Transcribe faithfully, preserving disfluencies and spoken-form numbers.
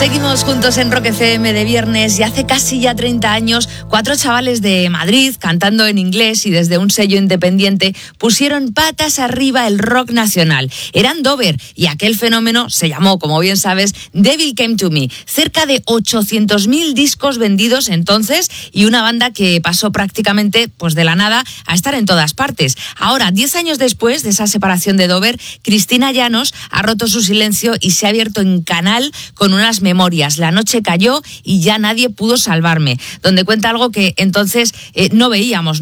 Seguimos juntos en Rock F M de viernes y hace casi ya treinta años, cuatro chavales de Madrid, cantando en inglés y desde un sello independiente, pusieron patas arriba el rock nacional. Eran Dover y aquel fenómeno se llamó, como bien sabes, Devil Came to Me. Cerca de ochocientos mil discos vendidos entonces y una banda que pasó prácticamente pues de la nada a estar en todas partes. Ahora, diez años después de esa separación de Dover, Cristina Llanos ha roto su silencio y se ha abierto en canal con unas memorias. La noche cayó y ya nadie pudo salvarme, donde cuenta algo que entonces eh, no veíamos.